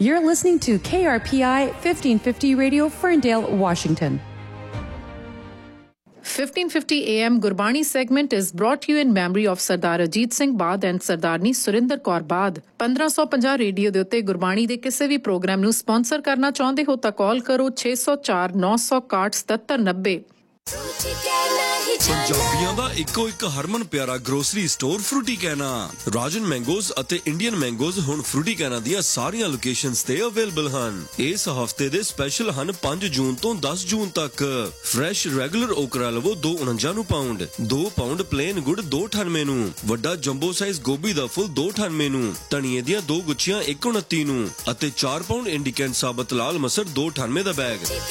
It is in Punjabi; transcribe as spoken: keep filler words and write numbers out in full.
You're listening to K R P I fifteen fifty Radio, Ferndale, Washington. fifteen fifty A M Gurbani segment is brought to you in memory of Sardar Ajit Singh Bad and Sardarni Surinder Kaur Bad. fifteen fifty radio ਦੇ ਉੱਤੇ ਗੁਰਬਾਣੀ ਦੇ ਕਿਸੇ ਵੀ ਪ੍ਰੋਗਰਾਮ ਨੂੰ ਸਪਾਂਸਰ ਕਰਨਾ ਚਾਹੁੰਦੇ ਹੋ ਤਾਂ ਕਾਲ ਕਰੋ ਛੇ ਸੌ ਚਾਰ ਨੌ ਸੌ ਇਕਾਹਠ ਸਤੱਤਰ ਨੱਬੇ। ਪੰਜਾਬੀਆਂ ਦਾ ਇੱਕੋ ਇੱਕ ਹਰਮਨ ਪਿਆਰਾ ਗਰੋਸਰੀ ਸਟੋਰ ਫਰੂਟੀ ਕੈਨਾ। ਰਾਜਨ ਮੈਂਗੋਜ਼ ਅਤੇ ਇੰਡੀਅਨ ਮੈਂਗੋਜ਼ ਹੁਣ ਫਰੂਟੀ ਕੈਨਾ ਦੀਆਂ ਸਾਰੀਆਂ ਲੋਕੇਸ਼ਨਸ ਤੇ ਅਵੇਲੇਬਲ ਹਨ। ਇਸ ਹਫਤੇ ਦੇ ਸਪੈਸ਼ਲ ਹਨ ਪੰਜ ਜੂਨ ਤੋਂ ਦਸ ਜੂਨ ਤੱਕ। ਫਰੈਸ਼ ਰੈਗੂਲਰ ਓਕਰਾ ਲਵੋ ਦੋ ਸੌ ਉਣੰਜਾ ਨੂੰ ਪਾਉਂਡ, ਦੋ ਪਾਉਂਡ ਪਲੇਨ ਗੁੜ ਦੋ ਸੌ ਅਠਾਨਵੇਂ ਨੂੰ, ਵੱਡਾ ਜੰਬੋ ਸਾਈਜ਼ ਗੋਭੀ ਦਾ ਫੁੱਲ ਦੋ ਸੌ ਅਠਾਨਵੇਂ ਨੂੰ, ਧਨੀਏ ਦੀਆਂ ਦੋ ਗੁੱਛੀਆਂ ਇੱਕ ਸੌ ਉਨੱਤੀ ਨੂੰ ਅਤੇ ਚਾਰ ਪਾਉਂਡ ਇੰਡੀਕੈਂਟ ਸਾਬਤ ਲਾਲ ਮਸਰ ਦੋ ਸੌ ਅਠਾਨਵੇਂ ਦਾ ਬੈਗ।